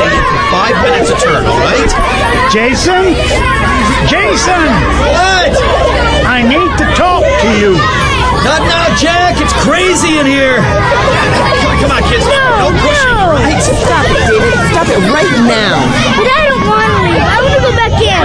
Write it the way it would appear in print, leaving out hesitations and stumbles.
stay in for 5 minutes a turn, all right? Jason? Jason! What? I need to talk to you. Not now, Jack. It's crazy in here. Come on, kids. No pushing, all right? Stop it, David. Stop it right now. But I don't want to leave. I want to go back in.